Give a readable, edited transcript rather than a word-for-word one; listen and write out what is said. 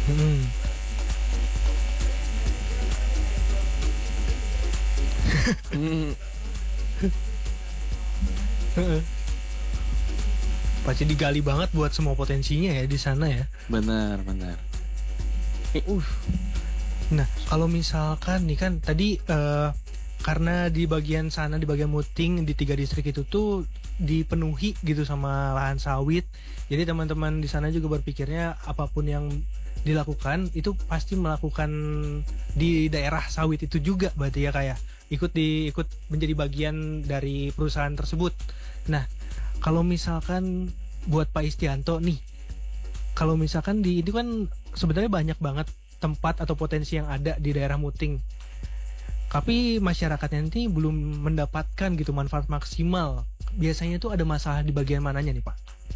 Mm-mm. Hmm, Pasti digali banget buat semua potensinya ya di sana ya. benar benar. Uh. Nah, kalau misalkan nih kan tadi karena di bagian sana di bagian Muting di 3 distrik itu tuh dipenuhi gitu sama lahan sawit. Jadi teman-teman di sana juga berpikirnya apapun yang dilakukan itu pasti melakukan di daerah sawit itu juga berarti ya kayak ikut menjadi bagian dari perusahaan tersebut. Nah, kalau misalkan buat Pak Istianto nih, kalau misalkan di itu kan sebenarnya banyak banget tempat atau potensi yang ada di daerah Muting. Tapi masyarakatnya nanti belum mendapatkan gitu manfaat maksimal. Biasanya itu ada masalah di bagian mananya nih Pak?